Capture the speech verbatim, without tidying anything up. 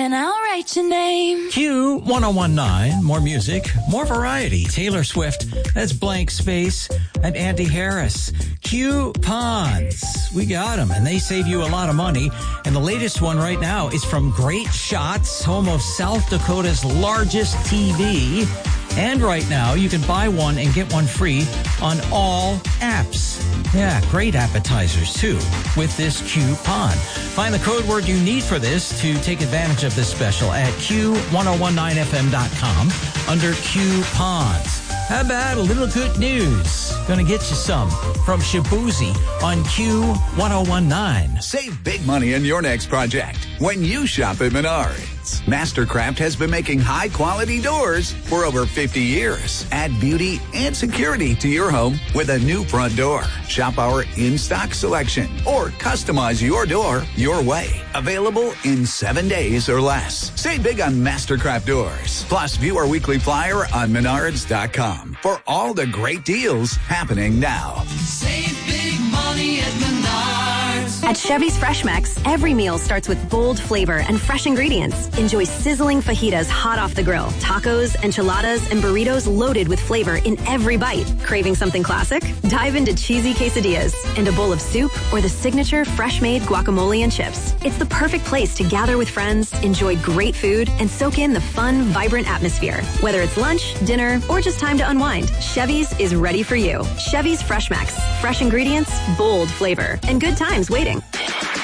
and I'll write your name. Q ten nineteen, more music, more variety. Taylor Swift, that's Blank Space, and Andy Harris. Coupons. We got them, and they save you a lot of money. And the latest one right now is from Great Shots, home of South Dakota's largest T V. And right now, you can buy one and get one free on all apps. Yeah, great appetizers, too, with this coupon. Find the code word you need for this to take advantage of this special at Q ten nineteen F M dot com under coupons. How about a little good news? Gonna get you some from Shabuzi on Q ten nineteen. Save big money in your next project when you shop at Menards. Mastercraft has been making high-quality doors for over fifty years. Add beauty and security to your home with a new front door. Shop our in-stock selection or customize your door your way. Available in seven days or less. Save big on Mastercraft doors. Plus, view our weekly flyer on menards dot com for all the great deals happening now. Save big money at Menards. At Chevy's Fresh Max, every meal starts with bold flavor and fresh ingredients. Enjoy sizzling fajitas hot off the grill, tacos, enchiladas, and burritos loaded with flavor in every bite. Craving something classic? Dive into cheesy quesadillas and a bowl of soup or the signature fresh-made guacamole and chips. It's the perfect place to gather with friends, enjoy great food, and soak in the fun, vibrant atmosphere. Whether it's lunch, dinner, or just time to unwind, Chevy's is ready for you. Chevy's Fresh Max. Fresh ingredients, bold flavor, and good times waiting.